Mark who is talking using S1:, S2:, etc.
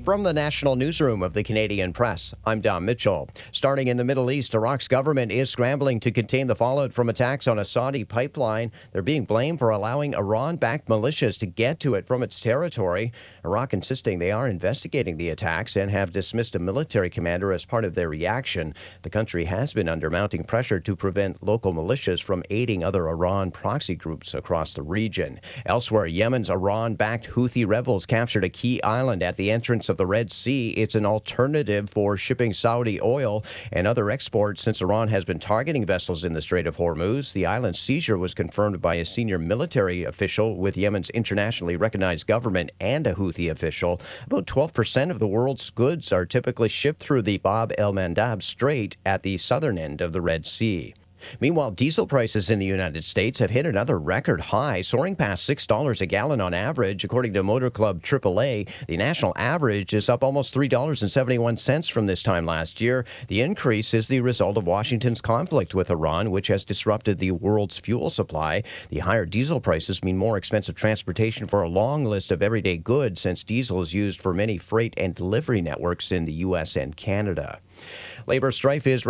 S1: From the National Newsroom of the Canadian Press, I'm Dom Mitchell. Starting in the Middle East, Iraq's government is scrambling to contain the fallout from attacks on a Saudi pipeline. They're being blamed for allowing Iran-backed militias to get to it from its territory. Iraq insisting they are investigating the attacks and have dismissed a military commander as part of their reaction. The country has been under mounting pressure to prevent local militias from aiding other Iran proxy groups across the region. Elsewhere, Yemen's Iran-backed Houthi rebels captured a key island at the entrance of the Red Sea. It's an alternative for shipping Saudi oil and other exports since Iran has been targeting vessels in the Strait of Hormuz. The island's seizure was confirmed by a senior military official with Yemen's internationally recognized government and a Houthi official. About 12% of the world's goods are typically shipped through the Bab el-Mandab Strait at the southern end of the Red Sea. Meanwhile, diesel prices in the United States have hit another record high, soaring past $6 a gallon on average. According to Motor Club AAA, the national average is up almost $3.71 from this time last year. The increase is the result of Washington's conflict with Iran, which has disrupted the world's fuel supply. The higher diesel prices mean more expensive transportation for a long list of everyday goods, since diesel is used for many freight and delivery networks in the U.S. and Canada. Labor strife is